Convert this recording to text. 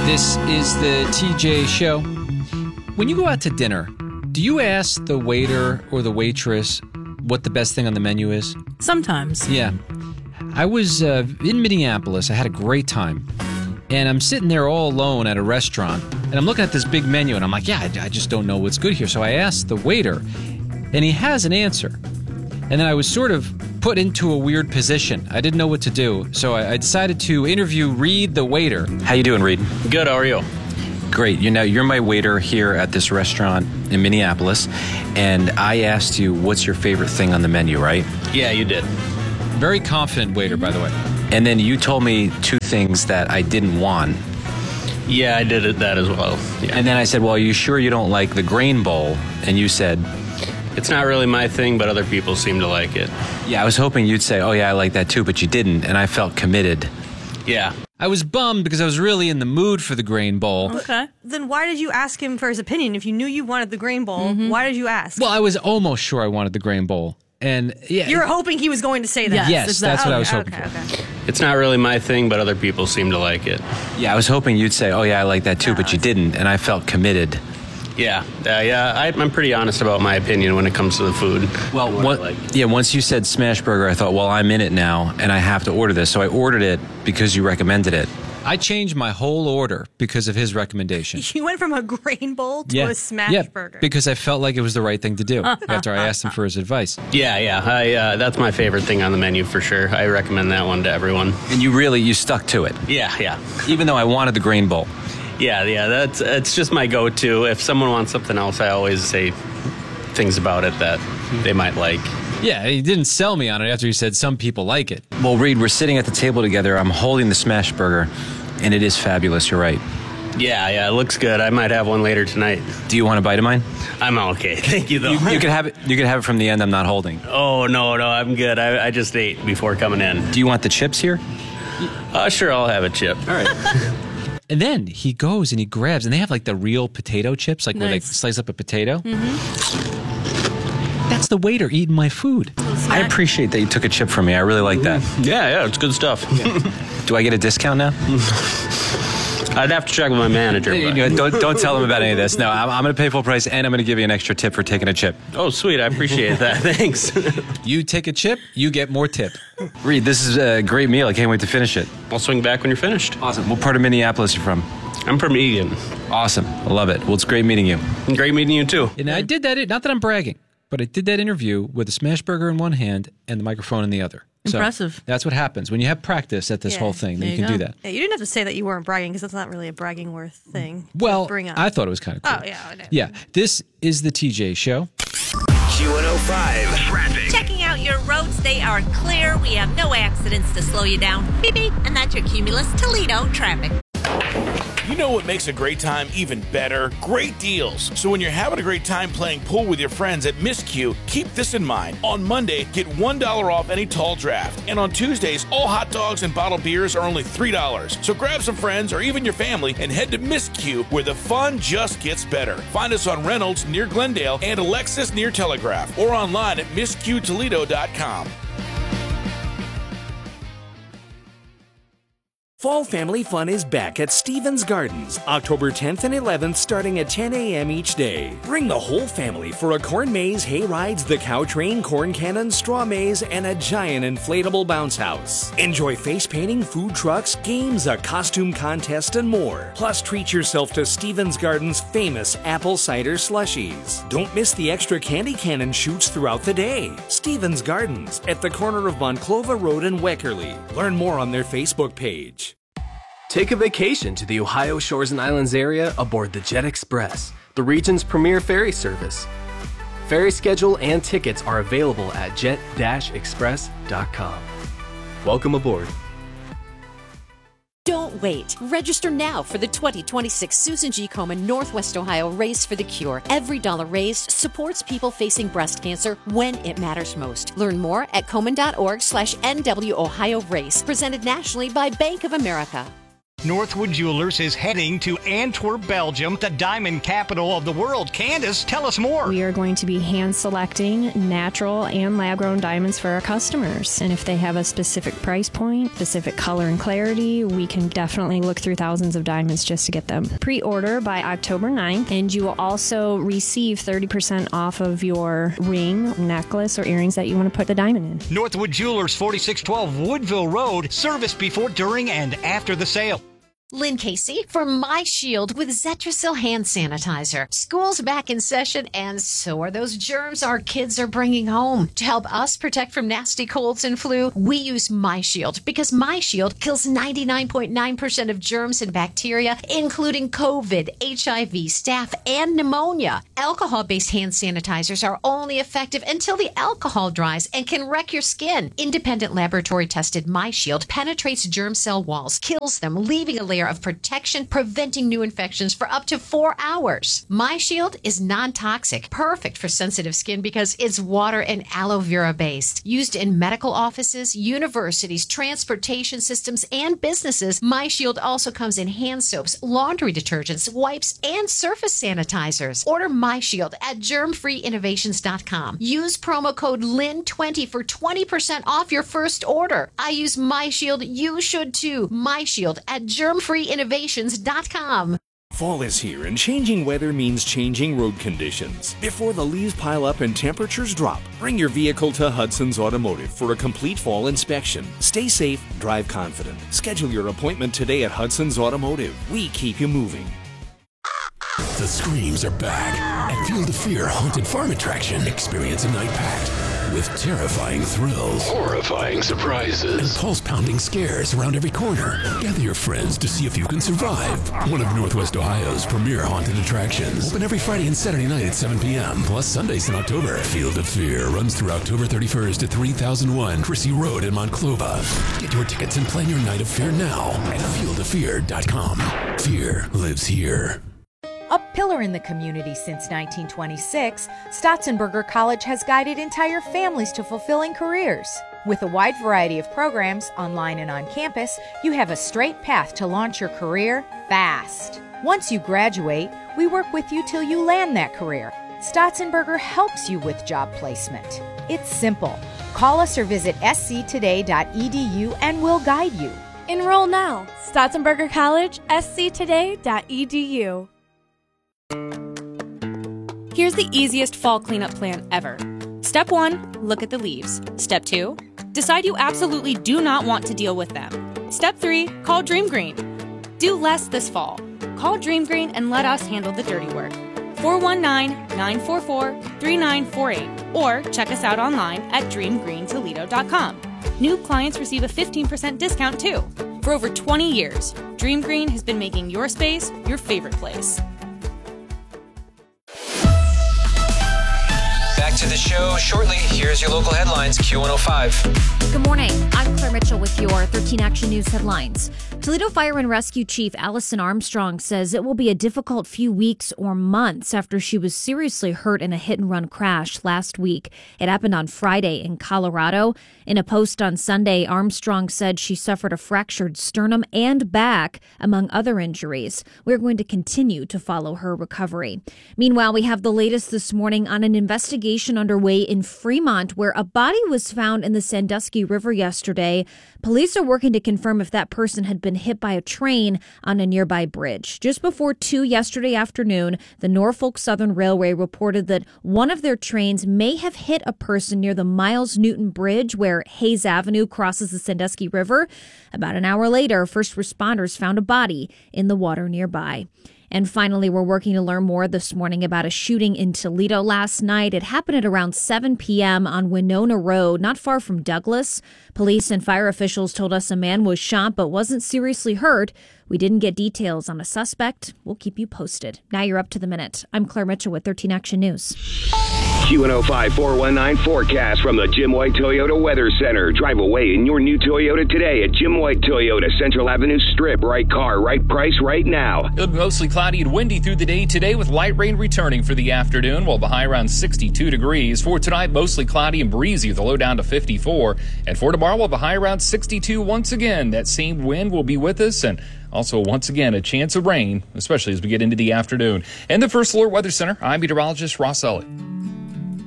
This is the TJ Show. When you go out to dinner, do you ask the waiter or the waitress what the best thing on the menu is? Sometimes. Yeah. I was in Minneapolis. I had a great time. And I'm sitting there all alone at a restaurant. And I'm looking at this big menu. And I'm like, yeah, I just don't know what's good here. So I asked the waiter. And he has an answer. And then I was sort of put into a weird position. I didn't know what to do. So I decided to interview Reed, the waiter. How you doing, Reed? Good, how are you? Great. You're my waiter here at this restaurant in Minneapolis, and I asked you what's your favorite thing on the menu, right? Yeah, you did. Very confident waiter, by the way. And then you told me two things that I didn't want. Yeah, I did that as well. Yeah. And then I said, well, are you sure you don't like the grain bowl? And you said... It's not really my thing, but other people seem to like it. Yeah, I was hoping you'd say, oh yeah, I like that too, but you didn't, and I felt committed. Yeah. I was bummed because I was really in the mood for the grain bowl. Okay. Then why did you ask him for his opinion? If you knew you wanted the grain bowl, why did you ask? Well, I was almost sure I wanted the grain bowl. And yeah, You were hoping he was going to say that. Yes, that's what I was hoping for. Okay. It's not really my thing, but other people seem to like it. Yeah, I was hoping you'd say, oh yeah, I like that too, but you didn't, and I felt committed. Yeah, I'm pretty honest about my opinion when it comes to the food. Well, What I like. once you said smash burger, I thought, well, I'm in it now, and I have to order this. So I ordered it because you recommended it. I changed my whole order because of his recommendation. You went from a grain bowl to a smash burger. Because I felt like it was the right thing to do after I asked him for his advice. Yeah, that's my favorite thing on the menu for sure. I recommend that one to everyone. And you stuck to it. Yeah. Even though I wanted the grain bowl. Yeah, it's just my go-to. If someone wants something else, I always say things about it that they might like. Yeah, he didn't sell me on it after he said some people like it. Well, Reed, we're sitting at the table together. I'm holding the smash burger, and it is fabulous. You're right. Yeah, it looks good. I might have one later tonight. Do you want a bite of mine? I'm okay. Thank you, though. You can have it. You can have it from the end. I'm not holding. Oh, no, I'm good. I just ate before coming in. Do you want the chips here? Sure, I'll have a chip. All right. And then he goes and he grabs, and they have like the real potato chips, like where they Nice. slice up a potato. That's the waiter eating my food. I appreciate that you took a chip from me. I really like that. Yeah, it's good stuff. Do I get a discount now? I'd have to check with my manager. But... Don't tell him about any of this. No, I'm going to pay full price, and I'm going to give you an extra tip for taking a chip. Oh, sweet. I appreciate that. Thanks. You take a chip, you get more tip. Reed, this is a great meal. I can't wait to finish it. I'll swing back when you're finished. Awesome. What part of Minneapolis are you from? I'm from Egan. Awesome. I love it. Well, it's great meeting you. Great meeting you, too. And I did that, not that I'm bragging, but I did that interview with a smash burger in one hand and the microphone in the other. So Impressive. that's what happens when you have practice at this Yeah. whole thing. Then There you you can go. do that. Yeah, you didn't have to say that you weren't bragging because that's not really a bragging worth thing Well, to bring up. I thought it was kind of cool. Oh, yeah, I know. Yeah, this is the TJ Show. Q105 traffic. Checking out your roads, they are clear. We have no accidents to slow you down. Beep, beep. And that's your Cumulus Toledo traffic. You know what makes a great time even better? Great deals. So when you're having a great time playing pool with your friends at Miss Q, keep this in mind. On Monday, get $1 off any tall draft. And on Tuesdays, all hot dogs and bottled beers are only $3. So grab some friends or even your family and head to Miss Q, where the fun just gets better. Find us on Reynolds near Glendale and Alexis near Telegraph, or online at MissQToledo.com. Fall Family Fun is back at Stevens Gardens, October 10th and 11th, starting at 10 a.m. each day. Bring the whole family for a corn maze, hay rides, the cow train, corn cannon, straw maze, and a giant inflatable bounce house. Enjoy face painting, food trucks, games, a costume contest, and more. Plus, treat yourself to Stevens Gardens' famous apple cider slushies. Don't miss the extra candy cannon shoots throughout the day. Stevens Gardens, at the corner of Monclova Road and Weckerly. Learn more on their Facebook page. Take a vacation to the Ohio Shores and Islands area aboard the Jet Express, the region's premier ferry service. Ferry schedule and tickets are available at jet-express.com. Welcome aboard. Don't wait. Register now for the 2026 Susan G. Komen Northwest Ohio Race for the Cure. Every dollar raised supports people facing breast cancer when it matters most. Learn more at Komen.org/NW Ohio Race, presented nationally by Bank of America. Northwood Jewelers is heading to Antwerp, Belgium, the diamond capital of the world. Candace, tell us more. We are going to be hand selecting natural and lab-grown diamonds for our customers. And if they have a specific price point, specific color and clarity, we can definitely look through thousands of diamonds just to get them. Pre-order by October 9th, and you will also receive 30% off of your ring, necklace, or earrings that you want to put the diamond in. Northwood Jewelers, 4612 Woodville Road. Service before, during, and after the sale. Lynn Casey for My Shield with Zetrasil hand sanitizer. School's back in session, and so are those germs our kids are bringing home. To help us protect from nasty colds and flu, we use My Shield because My Shield kills 99.9% of germs and bacteria, including COVID, HIV, staph, and pneumonia. Alcohol-based hand sanitizers are only effective until the alcohol dries and can wreck your skin. Independent laboratory-tested My Shield penetrates germ cell walls, kills them, leaving a layer of protection, preventing new infections for up to 4 hours. My Shield is non-toxic, perfect for sensitive skin because it's water and aloe vera based. Used in medical offices, universities, transportation systems, and businesses, My Shield also comes in hand soaps, laundry detergents, wipes, and surface sanitizers. Order My Shield at germfreeinnovations.com. Use promo code LYN20 for 20% off your first order. I use My Shield. You should too. My Shield at germfreeinnovations.com. Fall is here, and changing weather means changing road conditions. Before the leaves pile up and temperatures drop, bring your vehicle to Hudson's Automotive for a complete fall inspection. Stay safe, drive confident. Schedule your appointment today at Hudson's Automotive. We keep you moving. The screams are back at Field of Fear Haunted Farm Attraction. Experience a night packed with terrifying thrills, horrifying surprises, and pulse-pounding scares around every corner. Gather your friends to see if you can survive. One of Northwest Ohio's premier haunted attractions. Open every Friday and Saturday night at 7 p.m., plus Sundays in October. Field of Fear runs through October 31st at 3001 Chrissy Road in Monclova. Get your tickets and plan your night of fear now at fieldoffear.com. Fear lives here. A pillar in the community since 1926, Stotzenberger College has guided entire families to fulfilling careers. With a wide variety of programs, online and on campus, you have a straight path to launch your career fast. Once you graduate, we work with you till you land that career. Stotzenberger helps you with job placement. It's simple. Call us or visit sctoday.edu and we'll guide you. Enroll now. Stotzenberger College, sctoday.edu. Here's the easiest fall cleanup plan ever. Step 1, look at the leaves. Step 2, decide you absolutely do not want to deal with them. Step 3, call Dream Green. Do less this fall. Call Dream Green and let us handle the dirty work. 419-944-3948 or check us out online at dreamgreentoledo.com. New clients receive a 15% discount too. For over 20 years, Dream Green has been making your space your favorite place. Back to the show shortly. Here's your local headlines, Q105. Good morning. I'm Claire Mitchell with your 13 Action News headlines. Toledo Fire and Rescue Chief Allison Armstrong says it will be a difficult few weeks or months after she was seriously hurt in a hit-and-run crash last week. It happened on Friday in Colorado. In a post on Sunday, Armstrong said she suffered a fractured sternum and back, among other injuries. We're going to continue to follow her recovery. Meanwhile, we have the latest this morning on an investigation underway in Fremont, where a body was found in the Sandusky River yesterday. Police are working to confirm if that person had been hit by a train on a nearby bridge. Just before 2 yesterday afternoon, the Norfolk Southern Railway reported that one of their trains may have hit a person near the Miles Newton Bridge, where Hayes Avenue crosses the Sandusky River. About an hour later, first responders found a body in the water nearby. And finally, we're working to learn more this morning about a shooting in Toledo last night. It happened at around 7 p.m. on Winona Road, not far from Douglas. Police and fire officials told us a man was shot but wasn't seriously hurt. We didn't get details on a suspect. We'll keep you posted. Now you're up to the minute. I'm Claire Mitchell with 13 Action News. Q105 419 forecast from the Jim White Toyota Weather Center. Drive away in your new Toyota today at Jim White Toyota, Central Avenue Strip. Right car, right price, right now. It'll be mostly cloudy and windy through the day today with light rain returning for the afternoon, while the high around 62 degrees. For tonight, mostly cloudy and breezy with the low down to 54. And for tomorrow, we'll have a high around 62 once again. That same wind will be with us, and also, once again, a chance of rain, especially as we get into the afternoon. And the First Alert Weather Center, I'm meteorologist Ross Elliott.